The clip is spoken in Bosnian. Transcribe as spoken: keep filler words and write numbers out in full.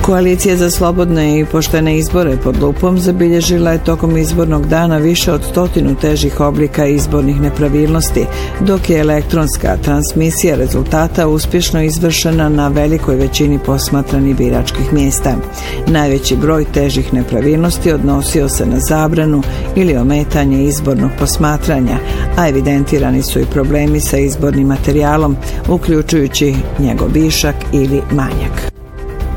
Koalicija za slobodne i poštene izbore pod lupom zabilježila je tokom izbornog dana više od stotinu težih oblika izbornih nepravilnosti, dok je elektronska transmisija rezultata uspješno izvršena na velikoj većini posmatranih biračkih mjesta. Najveći broj težih nepravilnosti odnosio se na zabranu ili ometanje izbornog posmatranja, a evidentirani su i problemi sa izbornim materijalom, uključujući njegov višak ili manjak.